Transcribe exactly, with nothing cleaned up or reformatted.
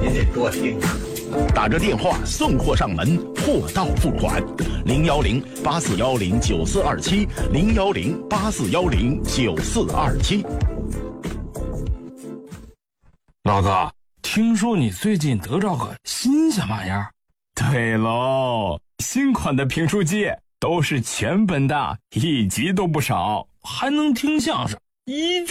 您得多听。 打着电话送货上门，货到付款。零幺零八四幺零九四二七，零幺零八四幺零九四二七。 老哥，听说你最近得着个新鲜玩意儿？ 对喽，新款的评书机都是全本的，一集都不少， 还能听相声，一句